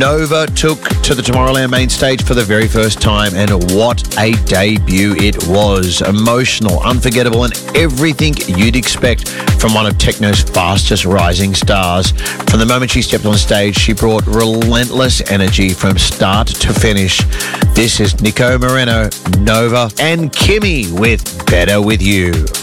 Nova took to the Tomorrowland main stage for the very first time, and what a debut it was. Emotional, unforgettable, and everything you'd expect from one of techno's fastest rising stars. From the moment she stepped on stage, she brought relentless energy from start to finish. This is Nico Moreno, Nova, and Kimmy with Better With You.